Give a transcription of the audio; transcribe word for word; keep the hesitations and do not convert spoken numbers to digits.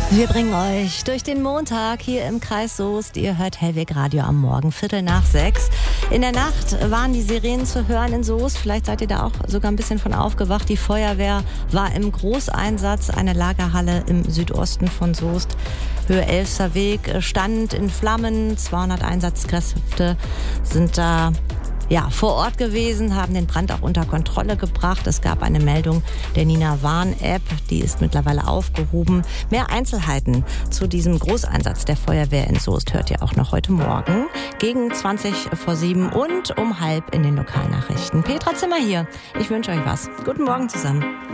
Wir bringen euch durch den Montag hier im Kreis Soest. Ihr hört Hellweg Radio am Morgen, Viertel nach sechs. In der Nacht waren die Sirenen zu hören in Soest. Vielleicht seid ihr da auch sogar ein bisschen von aufgewacht. Die Feuerwehr war im Großeinsatz. Eine Lagerhalle im Südosten von Soest, Höhe Elfser Weg, stand in Flammen. zweihundert Einsatzkräfte sind da ja, vor Ort gewesen, haben den Brand auch unter Kontrolle gebracht. Es gab eine Meldung der Nina Warn-App, die ist mittlerweile aufgehoben. Mehr Einzelheiten zu diesem Großeinsatz der Feuerwehr in Soest hört ihr auch noch heute Morgen gegen zwanzig vor sieben und um halb in den Lokalnachrichten. Petra Zimmer hier. Ich wünsche euch was. Guten Morgen zusammen.